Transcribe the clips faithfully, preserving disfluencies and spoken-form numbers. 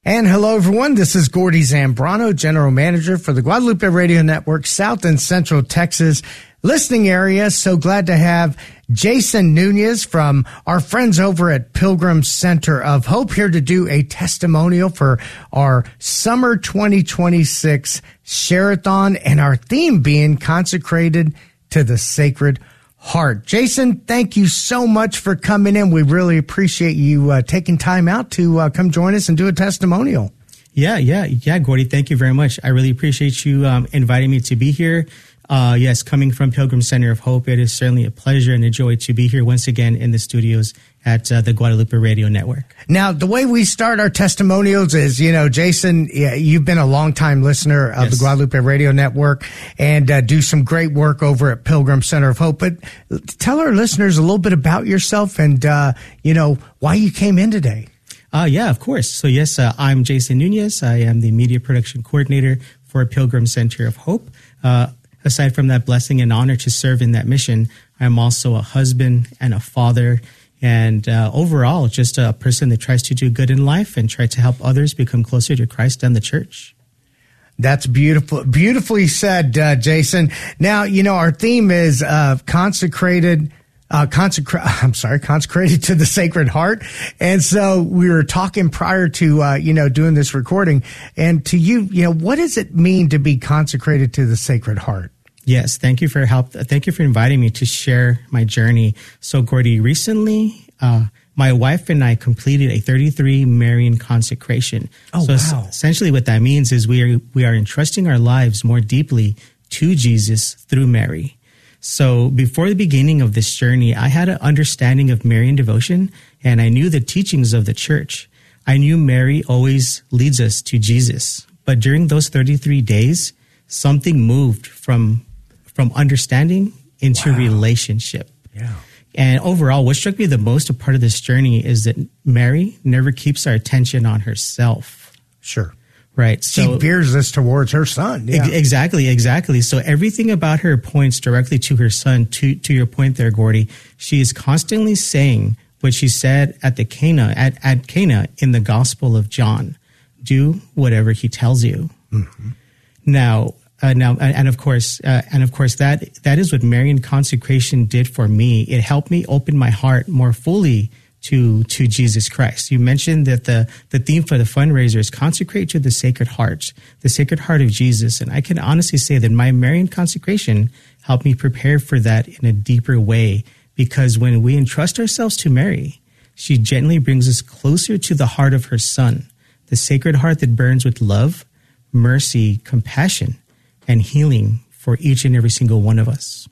And hello, everyone. This is Gordy Zambrano, General Manager for the Guadalupe Radio Network, South and Central Texas listening area. So glad to have Jason Nunez from our friends over at Pilgrim Center of Hope here to do a testimonial for our summer twenty twenty-six Share-a-thon, and our theme being consecrated to the Sacred Heart. Jason, thank you so much for coming in. We really appreciate you uh, taking time out to uh, come join us and do a testimonial. Yeah, yeah, yeah, Gordy, thank you very much. I really appreciate you um, inviting me to be here. Uh, yes, coming from Pilgrim Center of Hope, it is certainly a pleasure and a joy to be here once again in the studios at uh, the Guadalupe Radio Network. Now, the way we start our testimonials is, you know, Jason, you've been a longtime listener of yes. the Guadalupe Radio Network and uh, do some great work over at Pilgrim Center of Hope. But tell our listeners a little bit about yourself and, uh, you know, why you came in today. Uh, yeah, of course. So, yes, uh, I'm Jason Nunez. I am the media production coordinator for Pilgrim Center of Hope. Uh, aside from that blessing and honor to serve in that mission, I'm also a husband and a father, and uh, overall just a person that tries to do good in life and try to help others become closer to Christ and the church. That's beautiful, beautifully said, uh, Jason. Now, you know, our theme is uh, consecrated Uh, consecra- I'm sorry, consecrated to the Sacred Heart. And so we were talking prior to, uh, you know, doing this recording. And to you, you know, what does it mean to be consecrated to the Sacred Heart? Yes. Thank you for help. Thank you for inviting me to share my journey. So, Gordy, recently, uh, my wife and I completed a thirty-three Marian consecration. Oh, so wow. Essentially what that means is we are, we are entrusting our lives more deeply to Jesus through Mary. So before the beginning of this journey, I had an understanding of Marian devotion, and I knew the teachings of the church. I knew Mary always leads us to Jesus. But during those thirty-three days, something moved from from understanding into wow. relationship. Yeah. And overall, what struck me the most a part of this journey is that Mary never keeps our attention on herself. Sure. Right. She so, veers us towards her son. Yeah. Ex- exactly, exactly. So everything about her points directly to her son. To to your point there, Gordy, she is constantly saying what she said at the Cana at, at Cana in the Gospel of John: "Do whatever he tells you." Mm-hmm. Now, uh, now, and, and of course, uh, and of course, that that is what Marian consecration did for me. It helped me open my heart more fully to to Jesus Christ. You mentioned that the, the theme for the fundraiser is consecrate to the Sacred Heart, the Sacred Heart of Jesus. And I can honestly say that my Marian consecration helped me prepare for that in a deeper way, because when we entrust ourselves to Mary, she gently brings us closer to the heart of her son, the Sacred Heart that burns with love, mercy, compassion, and healing for each and every single one of us.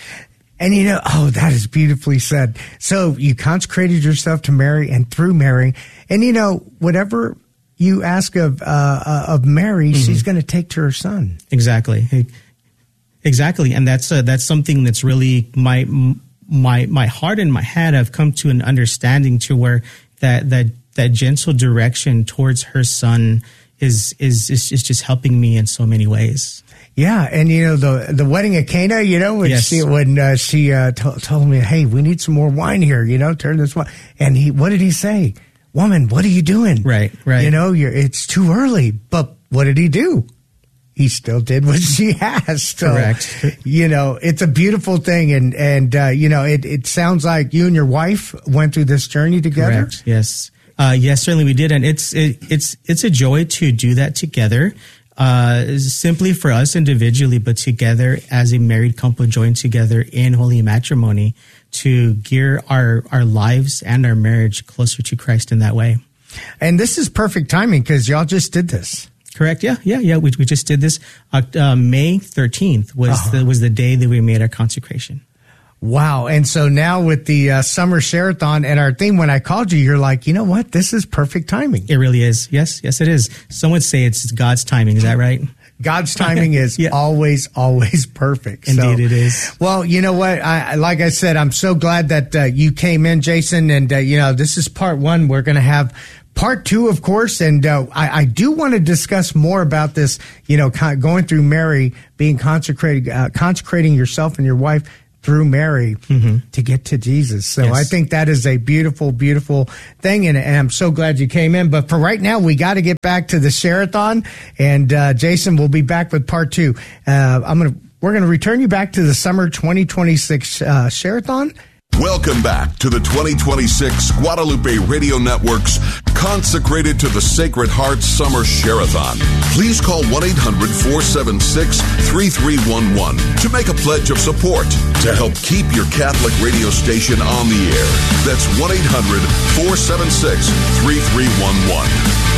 And, you know, oh, that is beautifully said. So you consecrated yourself to Mary and through Mary. And, you know, whatever you ask of uh, of Mary, mm-hmm. she's going to take to her son. Exactly. Exactly. And that's uh, that's something that's really my my my heart and my head have come to an understanding to where that that, that gentle direction towards her son is, is, is, is just helping me in so many ways. Yeah, and you know the the wedding at Cana, you know, when yes. she when uh, she uh, t- told me, "Hey, we need some more wine here," you know, turn this wine. And he, what did he say? "Woman, what are you doing?" Right, right. You know, you're, it's too early. But what did he do? He still did what she asked. So, correct. You know, it's a beautiful thing, and and uh, you know, it it sounds like you and your wife went through this journey together. Correct. Yes, uh, yes, certainly we did, and it's it, it's it's a joy to do that together. Uh, simply for us individually, but together as a married couple joined together in holy matrimony to gear our, our lives and our marriage closer to Christ in that way. And this is perfect timing because y'all just did this. Correct. Yeah. Yeah. Yeah. We, we just did this. Uh, May thirteenth was uh-huh. the, was the day that we made our consecration. Wow. And so now with the uh, summer share-a-thon and our theme, when I called you, you're like, you know what? This is perfect timing. It really is. Yes. Yes, it is. Some would say it's God's timing. Is that right? God's timing is yeah. always, always perfect. Indeed, so, it is. Well, you know what? I, like I said, I'm so glad that uh, you came in, Jason. And, uh, you know, this is part one. We're going to have part two, of course. And uh, I, I do want to discuss more about this, you know, going through Mary, being consecrated, uh, consecrating yourself and your wife through Mary mm-hmm. to get to Jesus. So yes. I think that is a beautiful, beautiful thing. And, and I'm so glad you came in. But for right now, we got to get back to the Share-a-thon. And uh, Jason will be back with part two. Uh, I'm going to, we're going to return you back to the summer twenty twenty-six uh, Share-a-thon. Welcome back to the twenty twenty-six Guadalupe Radio Network's consecrated to the Sacred Heart Summer Share-a-thon. Please call one eight hundred four seven six three three one one to make a pledge of support to help keep your Catholic radio station on the air. That's one eight hundred four seven six three three one one.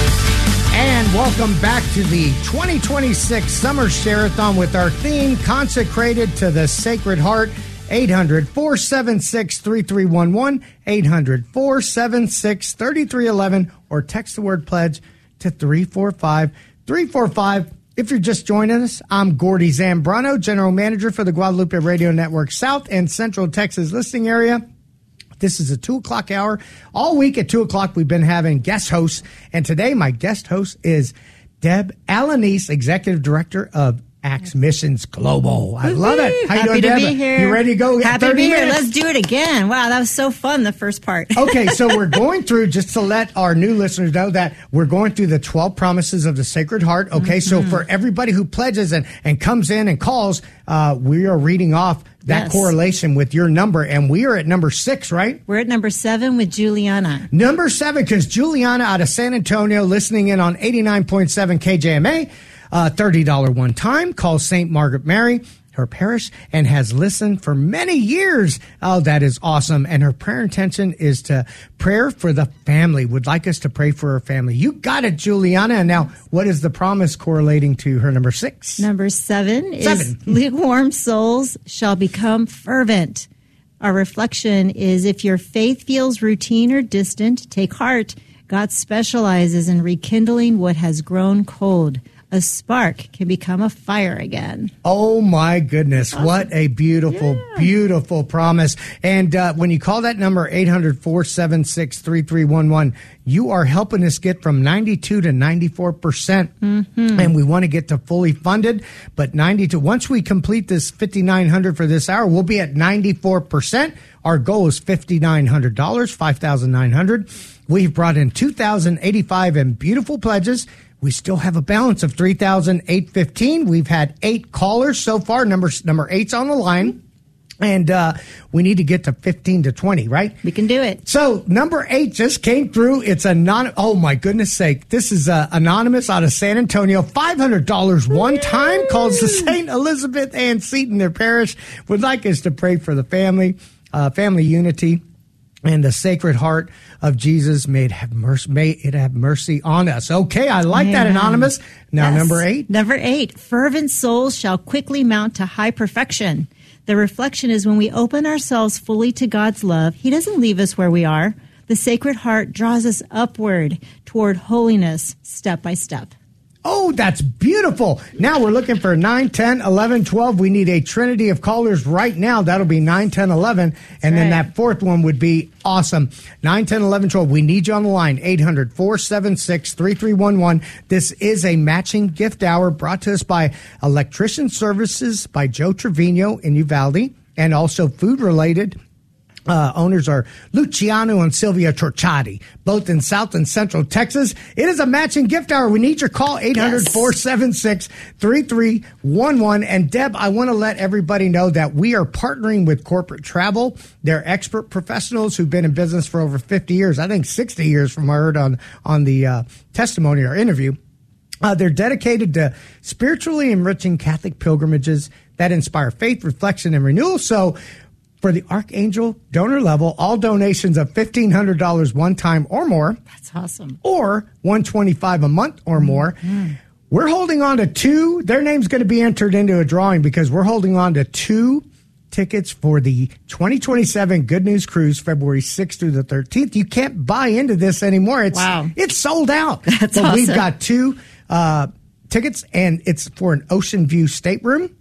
And welcome back to the twenty twenty-six Summer Share-a-thon with our theme consecrated to the Sacred Heart. eight hundred four seven six three three one one, eight hundred four seven six three three one one, or text the word pledge to three four five three four five. If you're just joining us, I'm Gordy Zambrano, General Manager for the Guadalupe Radio Network South and Central Texas listening area. This is a two o'clock hour. All week at two o'clock, we've been having guest hosts. And today, my guest host is Deb Alanis, Executive Director of Acts Missions Global. I love it. How Happy you doing, to Deb? be here. You ready to go? Happy to be here. minutes? Let's do it again. Wow, that was so fun, the first part. Okay, so we're going through, just to let our new listeners know that we're going through the twelve promises of the Sacred Heart. Okay, mm-hmm. So for everybody who pledges and, and comes in and calls, uh, we are reading off that yes. correlation with your number, and we are at number six, right? We're at number seven with Juliana. Number seven, because Juliana out of San Antonio, listening in on eighty-nine point seven K J M A, uh, thirty dollars one time, calls Saint Margaret Mary, her parish, and has listened for many years. Oh, that is awesome. And her prayer intention is to prayer for the family, would like us to pray for her family. You got it, Juliana. And now, what is the promise correlating to her number six? Number seven, seven. is lukewarm souls shall become fervent. Our reflection is, if your faith feels routine or distant, take heart. God specializes in rekindling what has grown cold. A spark can become a fire again. Oh, my goodness. Awesome. What a beautiful, yeah. beautiful promise. And uh, when you call that number, eight hundred four seven six three three one one, you are helping us get from ninety-two to ninety-four percent. Mm-hmm. And we want to get to fully funded. But ninety-two, once we complete this fifty-nine hundred for this hour, we'll be at ninety-four percent. Our goal is five thousand nine hundred dollars, five thousand nine hundred dollars. We've brought in two thousand eighty-five in beautiful pledges. We still have a balance of three thousand eight hundred fifteen. We've had eight callers so far. Number number eight's on the line. And uh, we need to get to fifteen to twenty, right? We can do it. So number eight just came through. It's anonymous. Oh, my goodness sake. This is uh, anonymous out of San Antonio. five hundred dollars one time. Calls the Saint Elizabeth Ann Seton, their parish. Would like us to pray for the family, uh, family unity. And the Sacred Heart of Jesus, may it have mercy, may it have mercy on us. Okay, I like Amen. That, Anonymous. Now, yes. number eight. Number eight, fervent souls shall quickly mount to high perfection. The reflection is, when we open ourselves fully to God's love, He doesn't leave us where we are. The Sacred Heart draws us upward toward holiness, step by step. Oh, that's beautiful. Now we're looking for nine, ten, eleven, twelve. We need a trinity of callers right now. That'll be nine, ten, eleven. And then right. that fourth one would be awesome. nine, ten, eleven, twelve. We need you on the line. eight hundred four seven six three three one one. This is a matching gift hour brought to us by Electrician Services by Joe Trevino in Uvalde, and also food related. Uh, owners are Luciano and Sylvia Torciati, both in South and Central Texas. It is a matching gift hour. We need your call, eight hundred four seven six three three one one. And Deb, I want to let everybody know that we are partnering with Corporate Travel. They're expert professionals who've been in business for over fifty years. I think sixty years from what I heard on, on the uh, testimony or interview. Uh, they're dedicated to spiritually enriching Catholic pilgrimages that inspire faith, reflection, and renewal. So, for the Archangel donor level, all donations of fifteen hundred dollars one time or more. That's awesome. Or one hundred twenty-five dollars a month or more. Mm-hmm. We're holding on to two. Their name's going to be entered into a drawing because we're holding on to two tickets for the twenty twenty-seven Good News Cruise, February sixth through the thirteenth. You can't buy into this anymore. It's, wow. It's sold out. That's but awesome. We've got two uh, tickets, and it's for an Ocean View stateroom.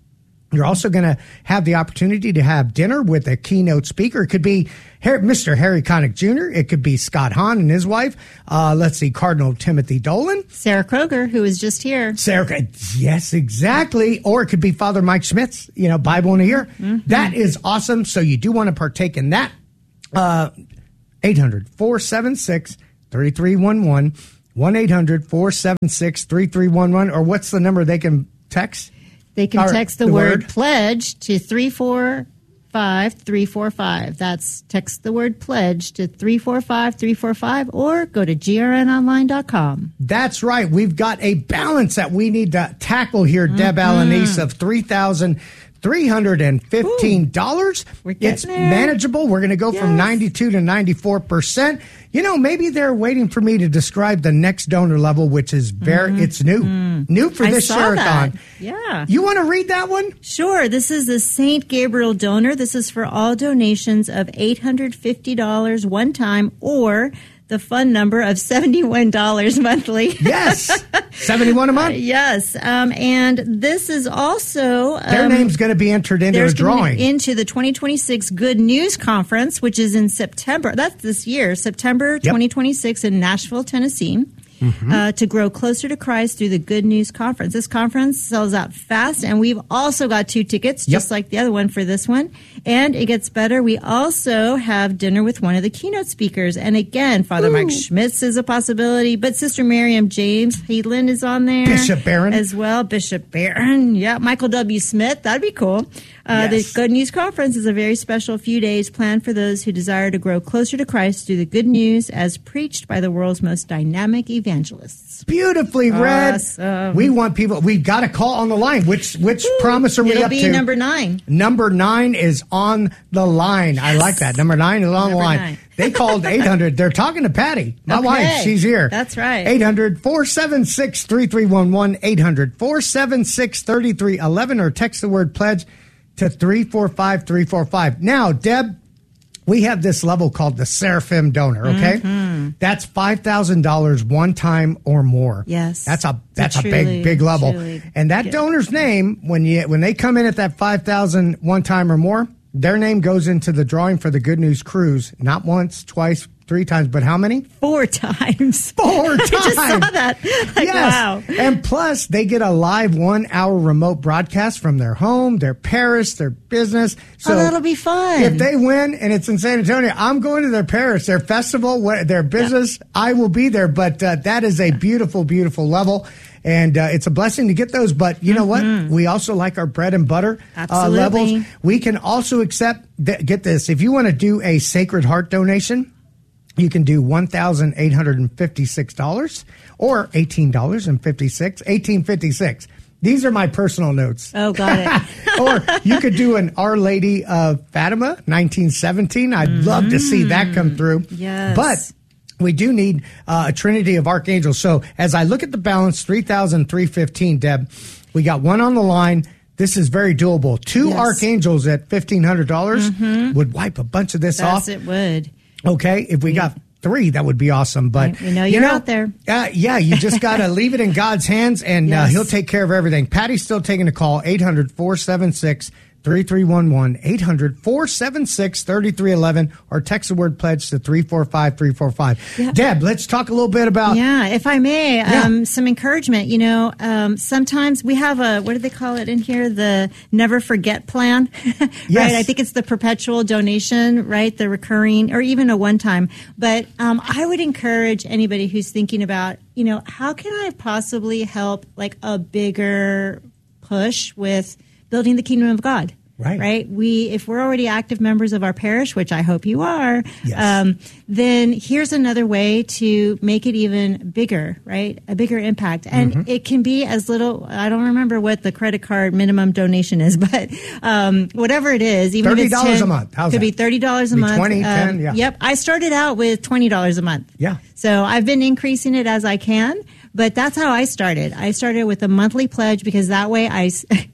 You're also going to have the opportunity to have dinner with a keynote speaker. It could be Mister Harry Connick Junior It could be Scott Hahn and his wife. Uh, let's see, Cardinal Timothy Dolan. Sarah Kroger, who was just here. Sarah, yes, exactly. Or it could be Father Mike Schmitz, you know, Bible in a Year. Mm-hmm. That is awesome. So you do want to partake in that. Uh, eight hundred, four seven six, three three one one. one eight hundred, four seven six, three three one one. Or what's the number they can text? They can or, text the, the word, word pledge to three four five three four five. That's text the word pledge to three four five three four five or go to G R N online dot com. That's right. We've got a balance that we need to tackle here, mm-hmm. Deb Alanis, of three thousand three hundred fifteen dollars. Ooh, we're getting it's there. Manageable. We're going to go yes. from ninety-two to ninety-four percent. You know, maybe they're waiting for me to describe the next donor level, which is very, mm-hmm. it's new. Mm. New for I this saw Share-a-thon. That. Yeah. You want to read that one? Sure. This is the Saint Gabriel donor. This is for all donations of eight hundred fifty dollars one time or the fund number of seventy-one dollars monthly. Yes. seventy-one a month. Uh, yes. Um, and this is also... Um, Their name's going to be entered into a drawing. Into the twenty twenty-six Good News Conference, which is in September. That's this year, September yep. twenty twenty-six in Nashville, Tennessee. Mm-hmm. Uh, to grow closer to Christ through the Good News Conference. This conference sells out fast, and we've also got two tickets, just yep. like the other one for this one. And it gets better. We also have dinner with one of the keynote speakers. And again, Father Ooh. Mike Schmitz is a possibility, but Sister Miriam James Headland is on there. Bishop Barron. As well. Bishop Barron. Yeah. Michael W. Smith. That'd be cool. Uh, yes. The Good News Conference is a very special few days planned for those who desire to grow closer to Christ through the good news as preached by the world's most dynamic evangelists. Beautifully read. Awesome. We want people, we've got a call on the line. Which which Ooh, promise are we it'll up be to? Number nine. Number nine is on the line. Yes. I like that. Number nine is on Number the line. Nine. They called eight hundred. They're talking to Patty, my okay. wife. She's here. That's right. eight hundred, four seven six, three three one one. eight hundred, four seven six, three three one one or text the word pledge to three four five three four five. Now, Deb, we have this level called the Seraphim donor, okay? Mm-hmm. That's five thousand dollars one time or more. Yes. That's a that's a, a truly, big, big level. Truly, and that yeah. donor's name, when you when they come in at that five thousand dollars one time or more, their name goes into the drawing for the Good News Cruise, not once, twice, three times, but how many? Four times. Four times. I just saw that. Like, yes. Wow. And plus, they get a live one-hour remote broadcast from their home, their parish, their business. So oh, that'll be fun. If they win and it's in San Antonio, I'm going to their parish, their festival, their business. Yeah. I will be there. But uh, that is a beautiful, beautiful level. And uh, it's a blessing to get those. But you know mm-hmm. what? We also like our bread and butter uh, levels. We can also accept, th- get this, if you want to do a Sacred Heart donation, you can do one thousand eight hundred fifty-six dollars or eighteen dollars and fifty-six, eighteen fifty-six. These are my personal notes. Oh, got it. Or you could do an Our Lady of Fatima, nineteen seventeen. I'd mm-hmm. love to see that come through. Yes. But we do need uh, a Trinity of Archangels. So as I look at the balance, three thousand three hundred fifteen, Deb, we got one on the line. This is very doable. Two yes. Archangels at fifteen hundred dollars mm-hmm. would wipe a bunch of this yes, off. Yes, it would. Okay, if we got three, that would be awesome. But we know you're you know, out there. Uh, yeah, you just got to leave it in God's hands, and yes. uh, He'll take care of everything. Patty's still taking a call, eight hundred, four seven six, three three one one, eight hundred, four seven six, three three one one, or text the word pledge to three four five three four five. Yeah. Deb, let's talk a little bit about... Yeah, if I may, yeah. um, some encouragement. You know, um, sometimes we have a, what do they call it in here? The Never Forget plan, right? Yes. I think it's the perpetual donation, right? The recurring, or even a one-time. But um, I would encourage anybody who's thinking about, you know, how can I possibly help like a bigger push with building the kingdom of God. Right. Right. We, if we're already active members of our parish, which I hope you are, yes. um, then here's another way to make it even bigger, right? A bigger impact. And mm-hmm. it can be as little, I don't remember what the credit card minimum donation is, but um, whatever it is, even thirty dollars if it's ten, a month. How's could that? be thirty dollars a be month. twenty, um, ten, yeah. Yep. I started out with twenty dollars a month. Yeah. So I've been increasing it as I can. But that's how I started. I started with a monthly pledge because that way I,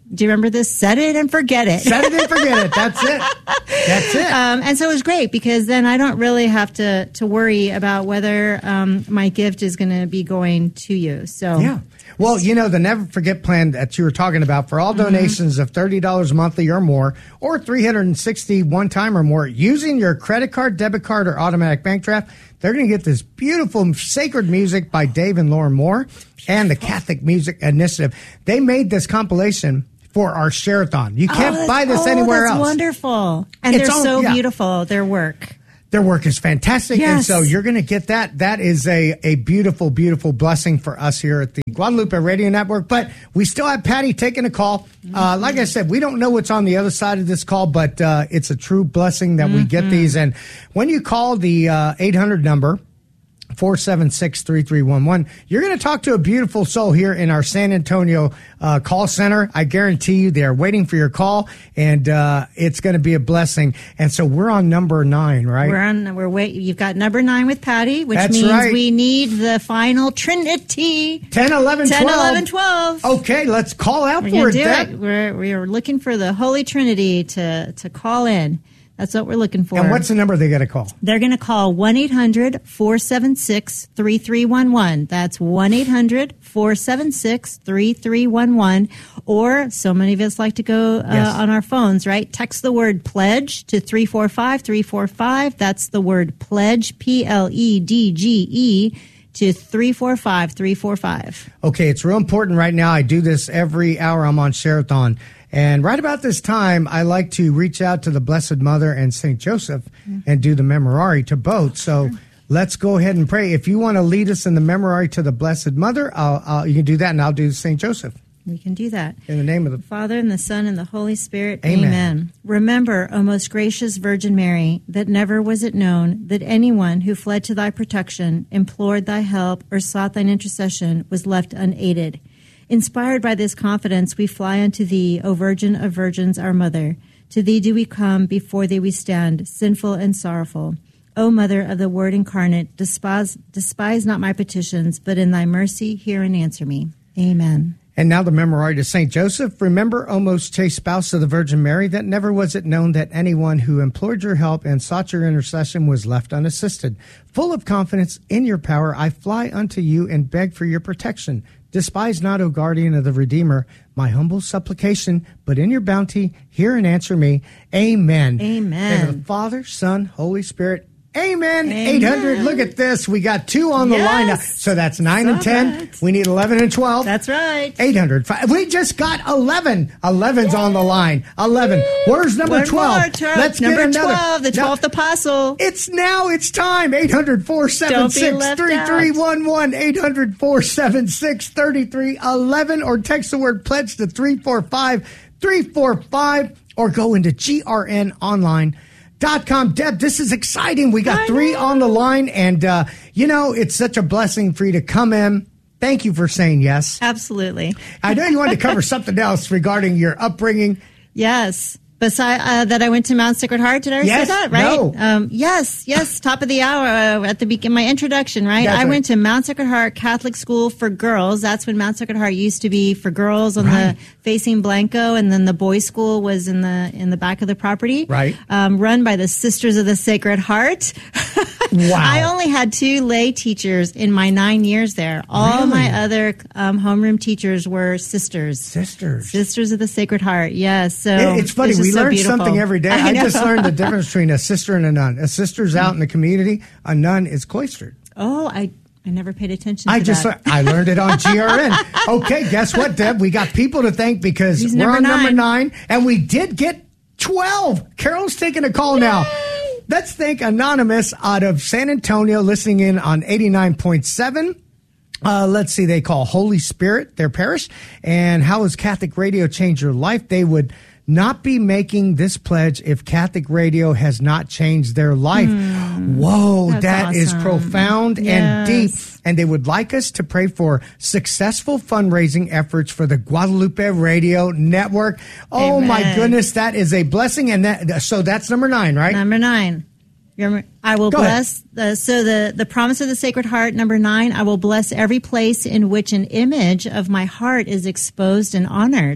Do you remember this? Set it and forget it. Set it and forget it. That's it. That's it. Um, and so it was great because then I don't really have to, to worry about whether um, my gift is going to be going to you. So yeah. Well, you know, the Never Forget plan that you were talking about for all donations mm-hmm. of thirty dollars monthly or more, or three hundred sixty one time or more, using your credit card, debit card, or automatic bank draft, they're going to get this beautiful sacred music by Dave and Lauren Moore and the Catholic Music Initiative. They made this compilation for our Share-a-thon. You can't oh, buy this oh, anywhere that's else. Wonderful. And It's they're all- so yeah. beautiful, their work. Their work is fantastic, Yes. and so you're going to get that. That is a, a beautiful, beautiful blessing for us here at the Guadalupe Radio Network. But we still have Patty taking a call. Uh, like I said, we don't know what's on the other side of this call, but uh, it's a true blessing that we get these. And when you call the uh, eight hundred number, four seven six, three three one one, you're going to talk to a beautiful soul here in our San Antonio uh, call center. I guarantee you they're waiting for your call, and uh, it's going to be a blessing. And so we're on number nine, right? We're on. We're wait. You've got number nine with Patty, which That's means right. we need the final Trinity. ten, eleven, ten, twelve. eleven, twelve. Okay, let's call out We're for gonna it, do Deb. it. We're we're looking for the Holy Trinity to to call in. That's what we're looking for. And what's the number they got to call? They're going to call one eight hundred, four seven six, three three one one. That's one eight hundred, four seven six, three three one one. Or so many of us like to go uh, Yes. on our phones, right? Text the word pledge to three four five, three four five. That's the word pledge, P L E D G E, to three four five, three four five. Okay, it's real important right now. I do this every hour I'm on Share-a-thon. And right about this time, I like to reach out to the Blessed Mother and Saint Joseph mm-hmm. and do the Memorare to both. So let's go ahead and pray. If you want to lead us in the Memorare to the Blessed Mother, I'll, I'll, you can do that, and I'll do Saint Joseph. We can do that. In the name of the Father, and the Son, and the Holy Spirit. Amen. Amen. Remember, O most gracious Virgin Mary, that never was it known that anyone who fled to thy protection, implored thy help, or sought thine intercession was left unaided. Inspired by this confidence, we fly unto thee, O Virgin of Virgins, our Mother. To thee do we come, before thee we stand, sinful and sorrowful. O Mother of the Word incarnate, despise, despise not my petitions, but in thy mercy hear and answer me. Amen. And now the Memorare to Saint Joseph. Remember, O most chaste spouse of the Virgin Mary, that never was it known that anyone who implored your help and sought your intercession was left unassisted. Full of confidence in your power, I fly unto you and beg for your protection. Despise not, O guardian of the Redeemer, my humble supplication, but in your bounty, hear and answer me. Amen. Amen. And the Father, Son, Holy Spirit. Amen. Amen. eight hundred. Look at this. We got two on the Yes. line now. So that's nine So and ten. right. We need eleven and twelve. That's right. eight hundred. We just got eleven. eleven's on the line. eleven. Where's number One twelve? more, Charles. Let's Number get another. twelve, the Now, twelfth apostle. It's now. It's time. eight hundred, four seven Don't be six, left three three one one. eight hundred, four seven six, three three one one. Or text the word pledge to three four five, three four five. Or go into G R N online dot com. Deb, this is exciting. We got I three know. on the line. And, uh, you know, it's such a blessing for you to come in. Thank you for saying yes. Absolutely. I know you wanted to cover something else regarding your upbringing. Yes. Besides uh, that, I went to Mount Sacred Heart. Did I already Yes. say that? Right? No. Um, yes. Yes. Top of the hour uh, at the beginning, my introduction. Right. That's I right. went to Mount Sacred Heart Catholic School for Girls. That's when Mount Sacred Heart used to be for girls on Right. the facing Blanco, and then the boys' school was in the in the back of the property. Right. Um, run by the Sisters of the Sacred Heart. Wow. I only had two lay teachers in my nine years there. All Really? my other um, homeroom teachers were sisters. Sisters. Sisters of the Sacred Heart, yes. So It- it's funny. just We so learn beautiful. something every day. I, I just know. learned the difference between a sister and a nun. A sister's out in the community. A nun is cloistered. Oh, I, I never paid attention I to just that. I learned it on G R N. Okay, guess what, Deb? We got people to thank because He's we're number on number nine. nine, and we did get twelve. Carol's taking a call now. Let's thank Anonymous out of San Antonio, listening in on eighty-nine point seven. Uh, let's see, they call Holy Spirit their parish. And how has Catholic Radio changed your life? They would not be making this pledge if Catholic Radio has not changed their life. Whoa, That's that is awesome. profound and Yes. deep. And they would like us to pray for successful fundraising efforts for the Guadalupe Radio Network. Oh my Amen. goodness, that is a blessing. And that, so that's number nine, right? Number nine. Remember, I will Go ahead. bless the, so the, the promise of the Sacred Heart, number nine, I will bless every place in which an image of my heart is exposed and honored.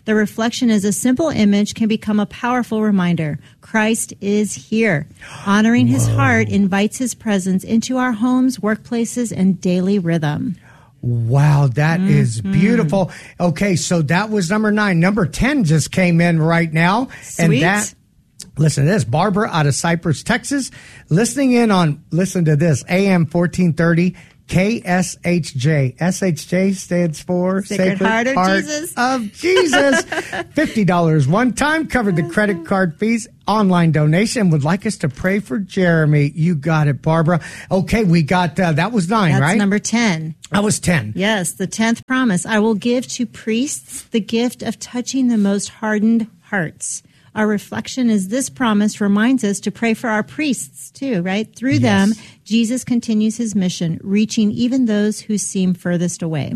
The reflection is a simple image can become a powerful reminder. Christ is here. Honoring Whoa. His heart invites his presence into our homes, workplaces, and daily rhythm. Wow, that mm-hmm. is beautiful. Okay, so that was number nine. Number ten just came in right now. Sweet. And that, listen to this, Barbara out of Cypress, Texas, listening in on, listen to this, A M fourteen thirty, K S H J. S H J stands for Sacred, Sacred Heart, of Heart Jesus. Of Jesus. fifty dollars one time, covered the credit card fees, online donation. Would like us to pray for Jeremy. You got it, Barbara. Okay, we got, uh, that was nine, That's right? number ten. That was ten. Yes, the tenth promise. I will give to priests the gift of touching the most hardened hearts. Our reflection is this promise reminds us to pray for our priests too, right? Through yes. them, Jesus continues his mission, reaching even those who seem furthest away.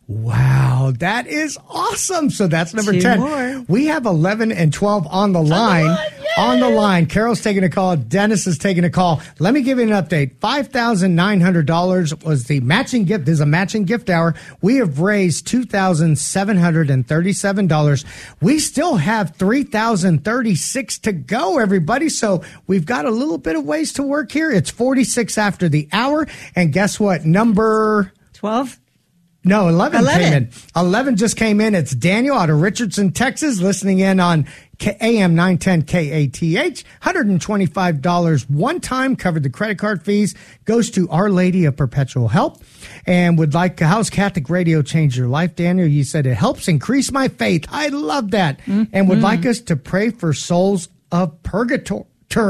Wow, that is awesome. So that's number Two ten. More. We have eleven and twelve on the line. On the line, on the line. Carol's taking a call. Dennis is taking a call. Let me give you an update. five thousand nine hundred dollars was the matching gift. This is a matching gift hour. We have raised two thousand seven hundred thirty-seven dollars. We still have three thousand thirty-six to go, everybody. So we've got a little bit of ways to work here. It's forty-six after the hour. And guess what? Number twelve? No, eleven, eleven came in. eleven just came in. It's Daniel out of Richardson, Texas, listening in on K- A M nine ten K A T H. one hundred twenty-five dollars one time, covered the credit card fees, goes to Our Lady of Perpetual Help, and would like, how's Catholic radio change your life, Daniel? You said it helps increase my faith. I love that. Mm-hmm. And would like us to pray for souls of purgatory.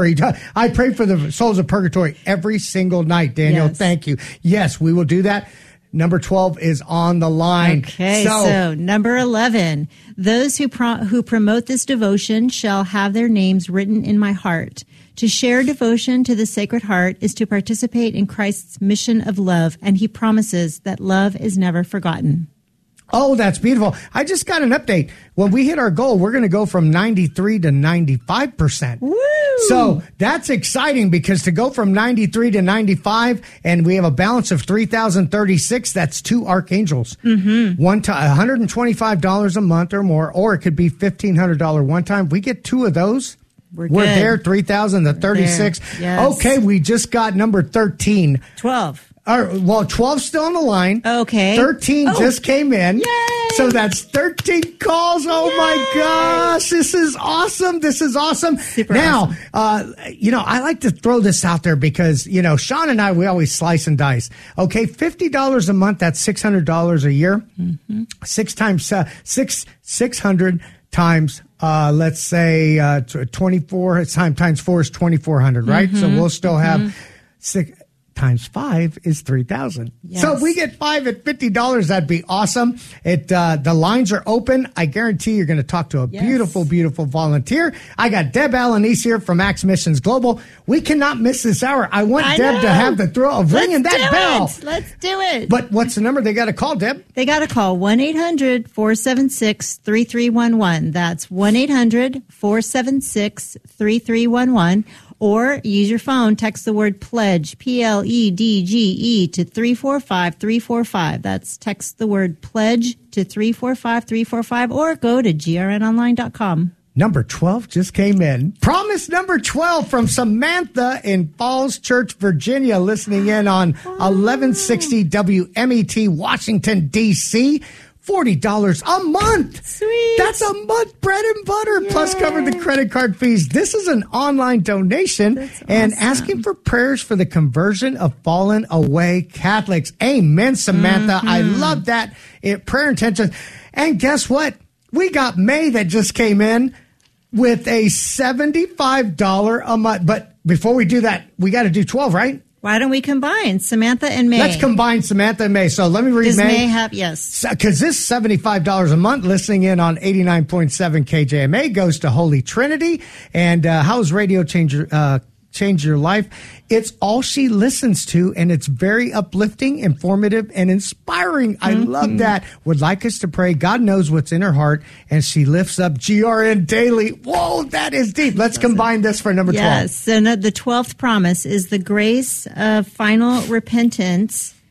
I pray for the souls of purgatory every single night, Daniel. Yes. Thank you. Yes, we will do that. Number twelve is on the line. Okay, so, so number eleven. Those who pro- who promote this devotion shall have their names written in my heart. To share devotion to the Sacred Heart is to participate in Christ's mission of love, and he promises that love is never forgotten. Oh, that's beautiful. I just got an update. When we hit our goal, we're going to go from ninety-three to ninety-five percent. Woo! So that's exciting because to go from ninety-three to ninety-five and we have a balance of three thousand thirty-six, that's two archangels. Mm-hmm. One time, one hundred twenty-five dollars a month or more, or it could be fifteen hundred dollars one time. We get two of those. We're, we're good. there, three thousand to thirty-six. Yes. Okay, we just got number thirteen. twelve. All right, well, twelve's still on the line. Okay. thirteen oh. just came in. Yay! So that's thirteen calls. Oh, Yay! my gosh. This is awesome. This is awesome. Super now, awesome. Uh, you know, I like to throw this out there because, you know, Sean and I, we always slice and dice. Okay, fifty dollars a month, that's six hundred dollars a year. Mm-hmm. Six times, uh, six, six hundred times, uh, let's say, uh, twenty-four times, times four is twenty-four hundred, right? Mm-hmm. So we'll still have mm-hmm. six. Times five is three thousand. Yes. So if we get five at fifty dollars, that'd be awesome. It, uh, the lines are open. I guarantee you're going to talk to a yes. beautiful, beautiful volunteer. I got Deb Alanis here from Acts Missions Global. We cannot miss this hour. I want I Deb know. to have the thrill of Let's ringing that bell. It. Let's do it. But what's the number they got to call, Deb? They got to call one eight hundred four seven six three three one one. That's one eight hundred four seven six three three one one. Or use your phone, text the word pledge, P L E D G E, to three four five three four five. That's text the word pledge to three four five three four five, or go to G R N online dot com. Number twelve just came in. Promise number twelve from Samantha in Falls Church, Virginia, listening in on eleven sixty W M E T, Washington, D C forty dollars a month. Sweet. That's a month bread and butter, Yay. plus cover the credit card fees. This is an online donation. That's and awesome. asking for prayers for the conversion of fallen away Catholics. Amen, Samantha. Mm-hmm. I love that. It, prayer intention. And guess what? We got May that just came in with a seventy-five dollars a month. But before we do that, we got to do twelve, right? Why don't we combine Samantha and May? Let's combine Samantha and May. So let me read Does May. May have, yes. Because this seventy-five dollars a month listening in on eighty-nine point seven K J M A goes to Holy Trinity. And uh, how's radio change your, uh, change your life? It's all she listens to, and it's very uplifting, informative, and inspiring. I mm-hmm. love that. Would like us to pray. God knows what's in her heart, and she lifts up G R N daily. Whoa, that is deep. Let's combine this for number twelve. Yes, and the twelfth promise is the grace of final repentance.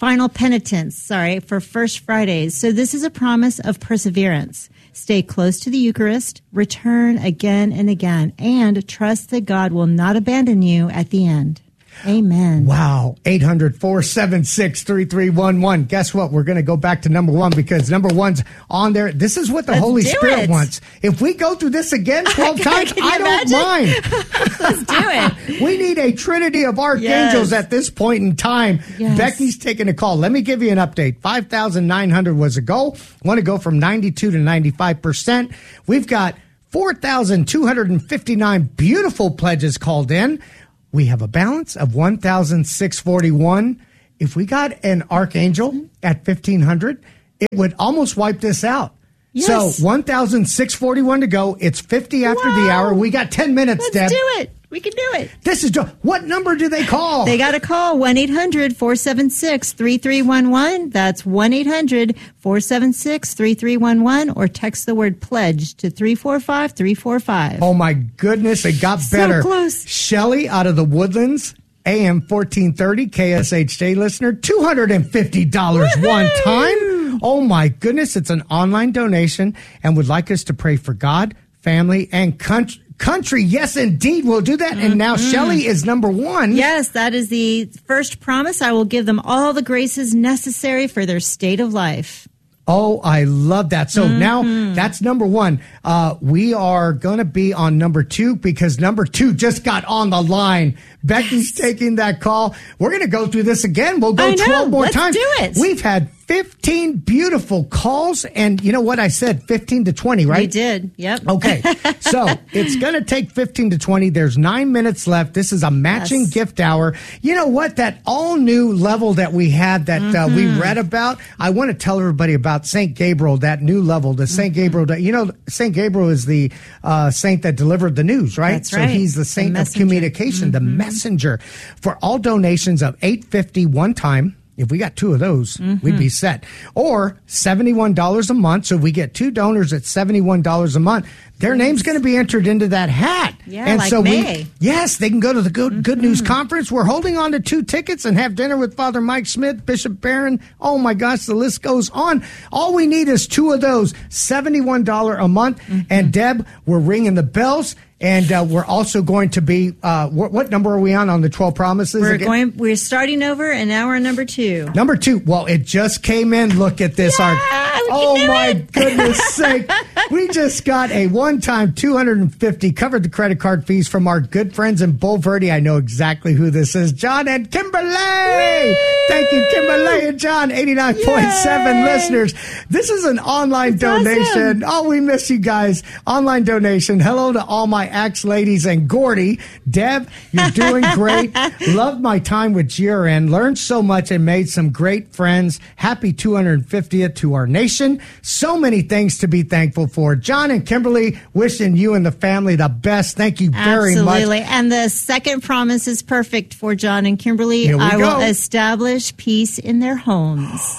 final penitence, sorry, for First Fridays. So this is a promise of perseverance. Stay close to the Eucharist, return again and again, and trust that God will not abandon you at the end. Amen. Wow. eight hundred, four seven six, three three one one. Guess what? We're going to go back to number one because number one's on there. This is what the Let's Holy do Spirit it. wants. If we go through this again twelve times, Can you I don't imagine? mind. Let's do it. We need a trinity of archangels Yes. at this point in time. Yes. Becky's taking a call. Let me give you an update. five thousand nine hundred was a goal. Want to go from ninety-two to ninety-five percent. We've got four thousand two hundred fifty-nine beautiful pledges called in. We have a balance of one thousand six hundred forty-one. If we got an archangel at fifteen hundred, it would almost wipe this out. Yes. So one thousand six hundred forty-one to go. It's fifty after Wow. the hour. We got ten minutes, Let's Deb. do it. We can do it. This is what number do they call? They got to call one eight hundred, four seven six, three three one one. That's one eight hundred, four seven six, three three one one, or text the word pledge to three four five, three four five. Oh my goodness, it got So better. close. Shelly out of the Woodlands, A M fourteen thirty, K S H J listener, two hundred fifty dollars one time. Oh my goodness, it's an online donation and would like us to pray for God, family, and country. Country, yes, indeed, we'll do that. And now Shelly is number one. Yes, that is the first promise. I will give them all the graces necessary for their state of life. Oh, I love that. So mm-hmm. now that's number one. Uh, we are going to be on number two because number two just got on the line. Becky's yes. taking that call. We're going to go through this again. We'll go I know. twelve more Let's times. do it. We've had fifteen beautiful calls. And you know what I said? fifteen to twenty, right? You did. Yep. Okay. So it's going to take fifteen to twenty. There's nine minutes left. This is a matching yes. gift hour. You know what? That all new level that we had that mm-hmm. uh, we read about, I want to tell everybody about Saint Gabriel, that new level, the Saint mm-hmm. Gabriel. You know, Saint Gabriel is the uh, saint that delivered the news, right? That's so right. he's the saint the of communication, mm-hmm. the messenger. For all donations of eight hundred fifty dollars one time, if we got two of those, mm-hmm. we'd be set. Or seventy-one dollars a month. So if we get two donors at seventy-one dollars a month, their name's going to be entered into that hat. Yeah, and like so May. We, yes, they can go to the Good, mm-hmm. Good News Conference. We're holding on to two tickets and have dinner with Father Mike Smith, Bishop Barron. Oh, my gosh, the list goes on. All we need is two of those, seventy-one dollars a month. Mm-hmm. And, Deb, we're ringing the bells. And uh, we're also going to be, uh, what, what number are we on on the twelve promises? We're again? going. We're starting over, and now we're on number two. Number two. Well, it just came in. Look at this. Yeah, Our, we oh, can do my it. goodness sake. We just got a one-time two hundred fifty, covered the credit card fees from our good friends in Bull Verde. I know exactly who this is. John and Kimberly. Woo! Thank you, Kimberly and John, eighty-nine point seven Yay! Listeners. This is an online That's donation. awesome. Oh, we miss you guys. Online donation. Hello to all my ex-ladies and Gordy. Deb, you're doing great. Loved my time with G R N. Learned so much and made some great friends. Happy two hundred fiftieth to our nation. So many things to be thankful for. John and Kimberly, wishing you and the family the best. Thank you very Absolutely. much. And the second promise is perfect for John and Kimberly. Here we I go. will establish peace in their homes.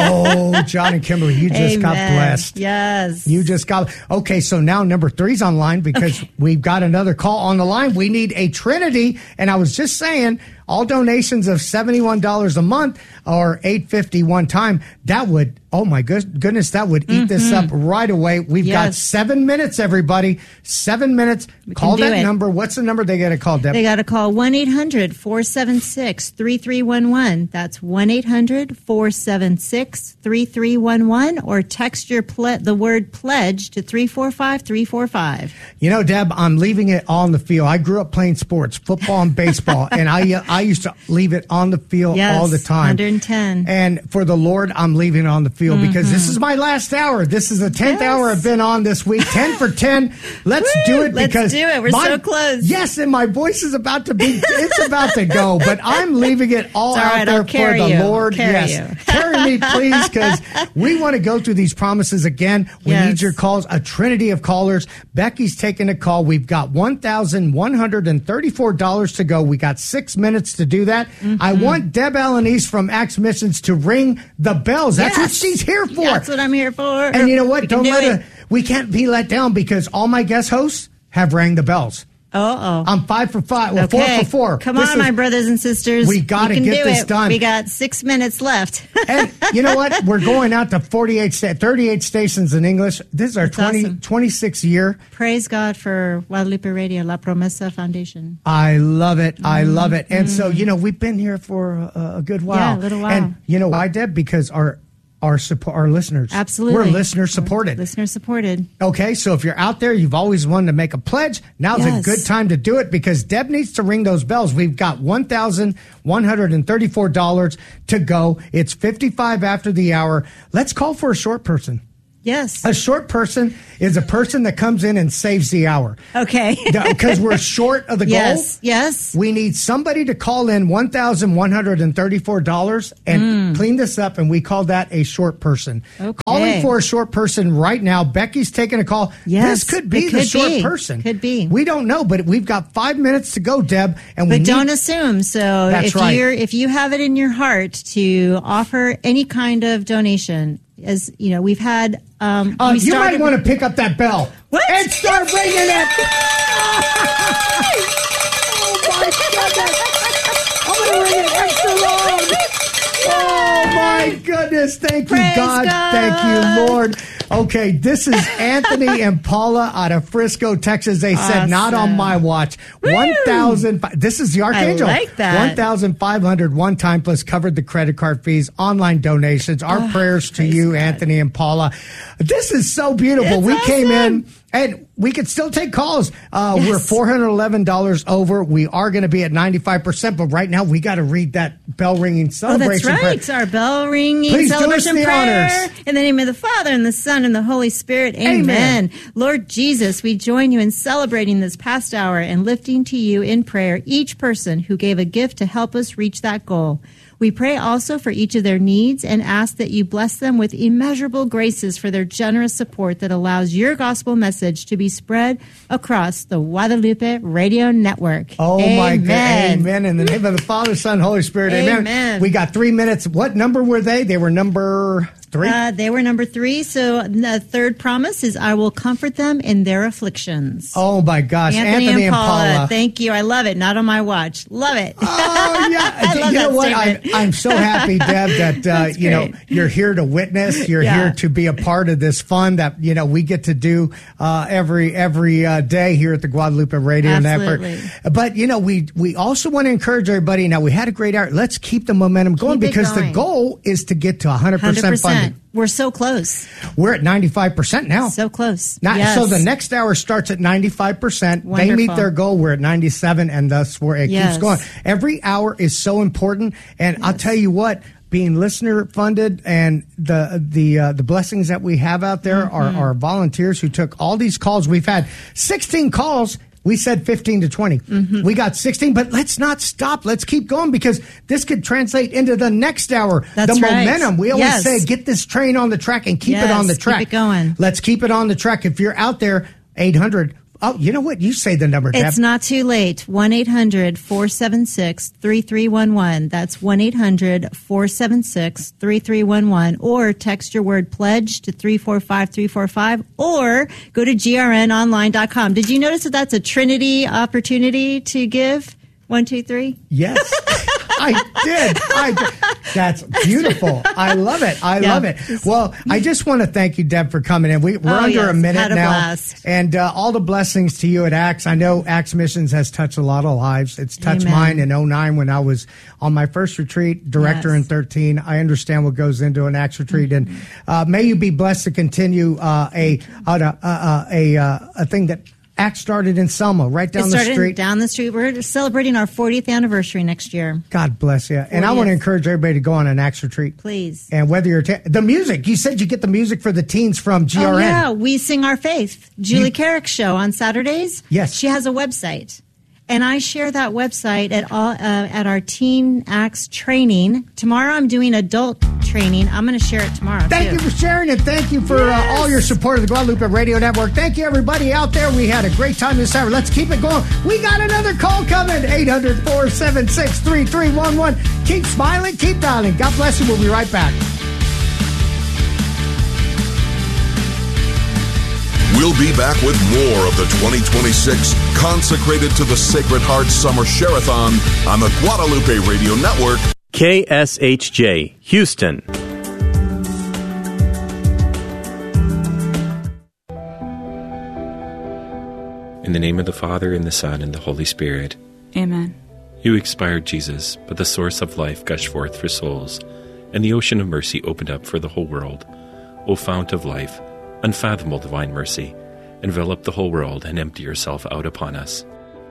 Oh, John and Kimberly, you just Amen. got blessed. Yes. You just got, okay, so now number three's online because Okay. we've got another call on the line. We need a trinity. And I was just saying, all donations of seventy-one dollars a month or eight hundred fifty dollars one time, that would, oh my good, goodness, that would eat mm-hmm. this up right away. We've yes. got seven minutes, everybody. Seven minutes. We call can do that it. number. What's the number they got to call, Deb? They got to call one eight hundred, four seven six, three three one one. That's one eight hundred, four seven six, three three one one, or text your ple- the word pledge to three four five, three four five. You know, Deb, I'm leaving it on the field. I grew up playing sports, football and baseball, and I uh, I used to leave it on the field Yes, all the time. one hundred ten. And for the Lord, I'm leaving it on the field mm-hmm. because this is my last hour. This is the tenth Yes. hour I've been on this week. ten for ten. Let's Woo! do it Let's because do it. We're my, so close. Yes, and my voice is about to be, it's about to go, but I'm leaving it all It's all out right, there I'll for carry the you. Lord. Carry yes. you. Carry me, please, because we want to go through these promises again. We Yes. need your calls, a trinity of callers. Becky's taking a call. We've got one thousand one hundred thirty-four dollars to go. We got six minutes to do that. Mm-hmm. I want Deb Alanis from Acts Missions to ring the bells. That's Yes. what she's here for. That's what I'm here for. And you know what? We Don't can do let it. her, we can't be let down because all my guest hosts have rang the bells. Uh-oh. I'm five for five. Well, Okay. four for four. Come This on, is- my brothers and sisters. We gotta You can get do this it. done. We got six minutes left. And you know what? We're going out to forty-eight, sta- thirty-eight stations in English. This is our That's twenty, awesome. twenty-sixth year. Praise God for Guadalupe Radio, La Promesa Foundation. I love it. I Mm-hmm. love it. And so, you know, we've been here for a, a good while. Yeah, a little while. And you know why, Deb? Because our our support, our listeners. Absolutely. We're listener supported. Listener supported. Okay, so if you're out there, you've always wanted to make a pledge, now's Yes. a good time to do it because Deb needs to ring those bells. We've got one thousand one hundred thirty-four dollars to go. It's fifty-five after the hour. Let's call for a short person. Yes. A short person is a person that comes in and saves the hour. Okay. Because we're short of the goal. Yes. Yes. We need somebody to call in one thousand one hundred thirty-four dollars and clean this up, and we call that a short person. Okay. Calling for a short person right now. Becky's taking a call. Yes, This could be it the could short be. person. Could be. We don't know, but we've got five minutes to go, Deb. And we But need, don't assume. So That's if right. you're if you have it in your heart to offer any kind of donation, as you know, we've had um Uh, we you might started- want to pick up that bell. What? And start ringing it. Oh, my goodness. I'm going to ring it extra long. Oh, my goodness. Thank you, Praise God. God. Thank you, Lord. Okay, this is Anthony and Paula out of Frisco, Texas. They said, not on Awesome. my watch. Woo! one thousand. This is the Archangel. like that. one thousand five hundred one time plus covered the credit card fees, online donations. Our prayers to praise you, God. Anthony and Paula. This is so beautiful. It's we came in. awesome. And we could still take calls. Uh, Yes. We're four hundred eleven dollars over. We are going to be at ninety-five percent, but right now we got to read that bell ringing Oh, celebration. that's right. prayer. Our bell ringing Please do us celebration the prayer. honors. In the name of the Father and the Son and the Holy Spirit. Amen. Amen. Lord Jesus, we join you in celebrating this past hour and lifting to you in prayer each person who gave a gift to help us reach that goal. We pray also for each of their needs and ask that you bless them with immeasurable graces for their generous support that allows your gospel message to be spread across the Guadalupe Radio Network. Oh, my God. Amen. Amen. In the name of the Father, Son, Holy Spirit. Amen. Amen. We got three minutes. What number were they? They were number three? Uh, they were number three. So the third promise is, I will comfort them in their afflictions. oh, my gosh. Anthony, Anthony, and, and Paula, Paula. thank you. I love it. Not on my watch. Love it. Oh, yeah. I love you know that what? I'm, statement. I'm so happy, Deb, that, uh, That's you know, great. you're here to witness. You're Yeah. here to be a part of this fun that, you know, we get to do uh, every every uh, day here at the Guadalupe Radio Absolutely. Network. But, you know, we, we also want to encourage everybody. Now, we had a great hour. Let's keep the momentum going Keep it because the going. goal is to get to one hundred percent, one hundred percent. funding. We're so close. We're at ninety-five percent now. So close. Not, Yes. So the next hour starts at ninety-five percent. They Wonderful. meet their goal. We're at ninety-seven, and thus where it Yes. keeps going. Every hour is so important. And I'll tell you what, being listener funded and the the uh, the blessings that we have out there Mm-hmm. are, are volunteers who took all these calls. We've had sixteen calls. We said fifteen to twenty. Mm-hmm. We got sixteen, but let's not stop. Let's keep going because this could translate into the next hour. That's the right. momentum. We always Yes. say, get this train on the track and keep it Yes, on the keep track. it going. Let's keep it on the track. If you're out there, eight hundred. Oh, you know what? You say the number, Deb. It's not too late. one eight hundred four seven six three three one one. That's one eight hundred four seven six three three one one. Or text your word pledge to three four five three four five or go to G R N online dot com. Did you notice that that's a Trinity opportunity to give? One, two, three. Yes, I did. I did. That's beautiful. I love it. I Yeah. love it. Well, I just want to thank you, Deb, for coming in. We, we're Oh, under yes. a minute Had a now. blast. And uh, all the blessings to you at Acts. I know Acts Missions has touched a lot of lives. It's touched Amen. mine in oh nine when I was on my first retreat, director Yes. in thirteen. I understand what goes into an Acts retreat. And uh, may you be blessed to continue uh, a, uh, uh, a, uh, a thing that Acts started in Selma, right down It the started street. down the street. We're celebrating our fortieth anniversary next year. God bless you. And I want to encourage everybody to go on an Acts retreat. Please. And whether you're, ta- the music, you said you get the music for the teens from G R N. Oh, yeah, We Sing Our Faith. Julie You- Carrick's show on Saturdays. Yes. She has a website. And I share that website at all uh, at our Teen Acts training. Tomorrow I'm doing adult training. I'm going to share it tomorrow, Thank too. you for sharing and thank you for Yes. uh, all your support of the Guadalupe Radio Network. Thank you, everybody out there. We had a great time this hour. Let's keep it going. We got another call coming. eight hundred four seven six three three one one. Keep smiling, keep dialing. God bless you. We'll be right back. We'll be back with more of the twenty twenty-six Consecrated to the Sacred Heart Summer Share-a-thon on the Guadalupe Radio Network. K S H J, Houston. In the name of the Father, and the Son, and the Holy Spirit. Amen. You expired, Jesus, but the source of life gushed forth for souls, and the ocean of mercy opened up for the whole world. O fount of life, unfathomable divine mercy, envelop the whole world and empty yourself out upon us.